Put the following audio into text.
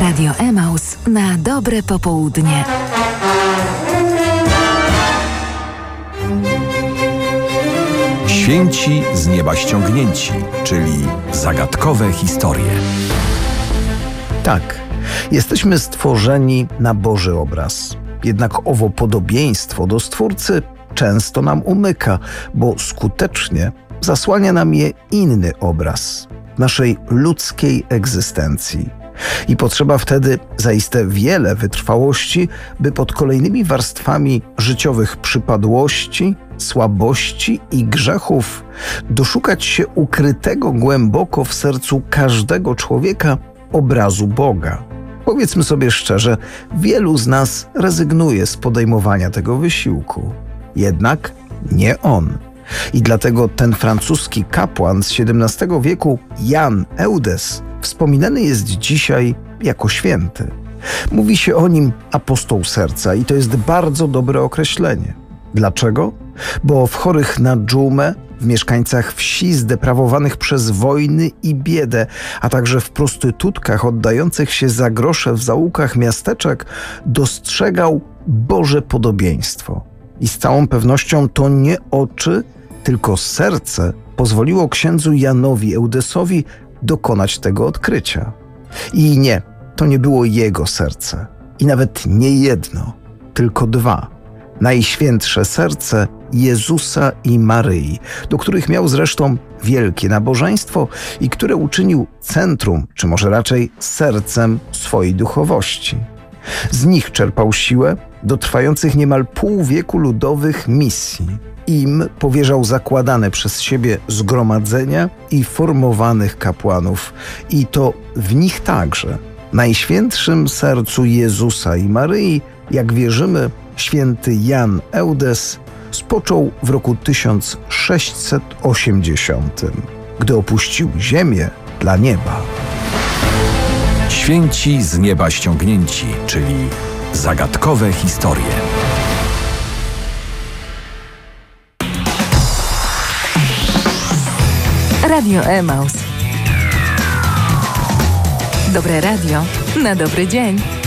Radio Emaus na dobre popołudnie. Święci z nieba ściągnięci, czyli zagadkowe historie. Tak, jesteśmy stworzeni na Boży obraz. Jednak owo podobieństwo do Stwórcy często nam umyka, bo skutecznie zasłania nam je inny obraz naszej ludzkiej egzystencji. I potrzeba wtedy zaiste wiele wytrwałości, by pod kolejnymi warstwami życiowych przypadłości, słabości i grzechów doszukać się ukrytego głęboko w sercu każdego człowieka obrazu Boga. Powiedzmy sobie szczerze, wielu z nas rezygnuje z podejmowania tego wysiłku. Jednak nie on. I dlatego ten francuski kapłan z XVII wieku, Jan Eudes, wspominany jest dzisiaj jako święty. Mówi się o nim apostoł serca i to jest bardzo dobre określenie. Dlaczego? Bo w chorych na dżumę, w mieszkańcach wsi zdeprawowanych przez wojny i biedę, a także w prostytutkach oddających się za grosze w zaułkach miasteczek dostrzegał Boże podobieństwo. I z całą pewnością to nie oczy, tylko serce pozwoliło księdzu Janowi Eudesowi dokonać tego odkrycia. I nie, to nie było jego serce. I nawet nie jedno, tylko dwa. Najświętsze serce Jezusa i Maryi, do których miał zresztą wielkie nabożeństwo i które uczynił centrum, czy może raczej sercem swojej duchowości. Z nich czerpał siłę do trwających niemal pół wieku ludowych misji. Im powierzał zakładane przez siebie zgromadzenia i formowanych kapłanów. I to w nich także, Najświętszym sercu Jezusa i Maryi, jak wierzymy, święty Jan Eudes spoczął w roku 1680, gdy opuścił ziemię dla nieba. Święci z nieba ściągnięci, czyli zagadkowe historie. Radio Emaus. Dobre radio na dobry dzień.